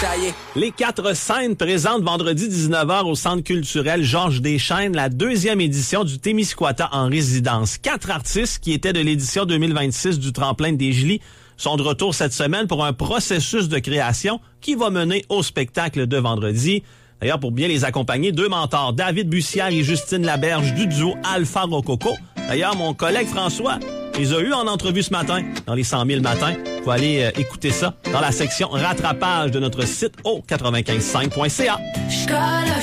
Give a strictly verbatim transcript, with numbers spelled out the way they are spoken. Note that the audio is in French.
Les quatre scènes présentent vendredi dix-neuf heures au Centre culturel Georges Deschênes la deuxième édition du Témiscouata en résidence. Quatre artistes qui étaient de l'édition deux mille vingt-six du Tremplin des Gelis sont de retour cette semaine pour un processus de création qui va mener au spectacle de vendredi. D'ailleurs, pour bien les accompagner, deux mentors, David Bussière et Justine Laberge du duo Alpha Rococo. D'ailleurs, mon collègue François les a eus en entrevue ce matin, dans les cent mille matins. Vous allez euh, écouter ça dans la section rattrapage de notre site au quatre-vingt-quinze cinq point c a.